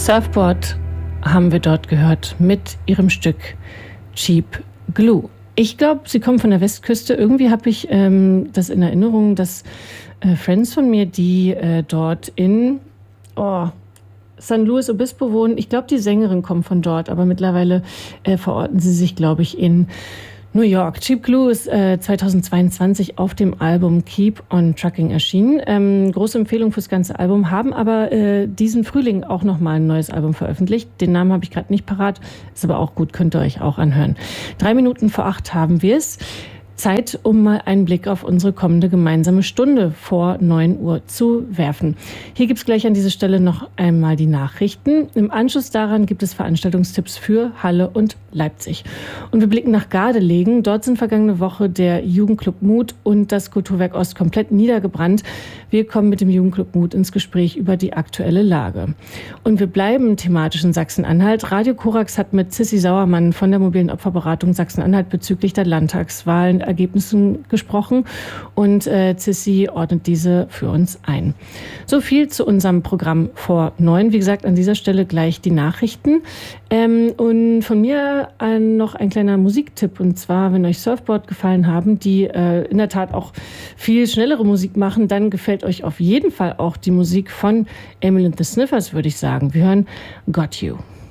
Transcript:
Surfboard haben wir dort gehört mit ihrem Stück Cheap Glue. Ich glaube, sie kommen von der Westküste. Irgendwie habe ich das in Erinnerung, dass Friends von mir, die dort in San Luis Obispo wohnen, ich glaube, die Sängerin kommt von dort, aber mittlerweile verorten sie sich, glaube ich, in New York. Cheap Glue ist 2022 auf dem Album Keep on Trucking erschienen. Große Empfehlung fürs ganze Album, haben aber diesen Frühling auch nochmal ein neues Album veröffentlicht. Den Namen habe ich gerade nicht parat, ist aber auch gut, könnt ihr euch auch anhören. 7:03 haben wir es. Zeit, um mal einen Blick auf unsere kommende gemeinsame Stunde vor 9 Uhr zu werfen. Hier gibt es gleich an dieser Stelle noch einmal die Nachrichten. Im Anschluss daran gibt es Veranstaltungstipps für Halle und Leipzig. Und wir blicken nach Gardelegen. Dort sind vergangene Woche der Jugendclub Mut und das Kulturwerk Ost komplett niedergebrannt. Wir kommen mit dem Jugendclub Mut ins Gespräch über die aktuelle Lage. Und wir bleiben thematisch in Sachsen-Anhalt. Radio Korax hat mit Sissi Sauermann von der mobilen Opferberatung Sachsen-Anhalt bezüglich der Landtagswahlen Ergebnissen gesprochen und Sissi ordnet diese für uns ein. So viel zu unserem Programm vor 9. Wie gesagt, an dieser Stelle gleich die Nachrichten. Und von mir noch ein kleiner Musiktipp. Und zwar, wenn euch Surfboard gefallen haben, die in der Tat auch viel schnellere Musik machen, dann gefällt euch auf jeden Fall auch die Musik von Emil and the Sniffers, würde ich sagen. Wir hören Got You.